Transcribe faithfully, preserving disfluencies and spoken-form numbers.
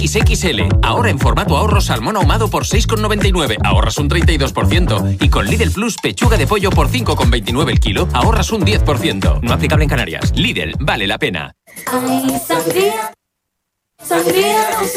equis equis ele. Ahora en formato ahorro salmón ahumado por seis con noventa y nueve. Ahorras un treinta y dos por ciento. Y con Lidl Plus pechuga de pollo por cinco con veintinueve el kilo. Ahorras un diez por ciento. No aplicable en Canarias. Lidl, vale la pena. Ay, sangría, sangría,